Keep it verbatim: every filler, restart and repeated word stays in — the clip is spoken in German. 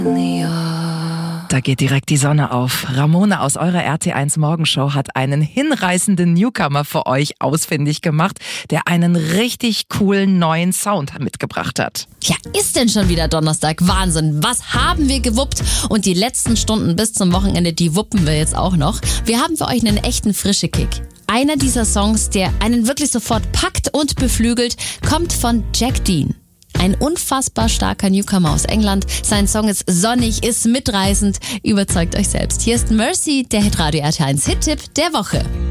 Da geht direkt die Sonne auf. Ramona aus eurer R T eins Morgenshow hat einen hinreißenden Newcomer für euch ausfindig gemacht, der einen richtig coolen neuen Sound mitgebracht hat. Ja, ist denn schon wieder Donnerstag? Wahnsinn. Was haben wir gewuppt? Und die letzten Stunden bis zum Wochenende, die wuppen wir jetzt auch noch. Wir haben für euch einen echten frische Kick. Einer dieser Songs, der einen wirklich sofort packt und beflügelt, kommt von Jack Dean. Ein unfassbar starker Newcomer aus England. Sein Song ist sonnig, ist mitreißend. Überzeugt euch selbst. Hier ist Mercy, der Hitradio R T eins Hit-Tipp der Woche.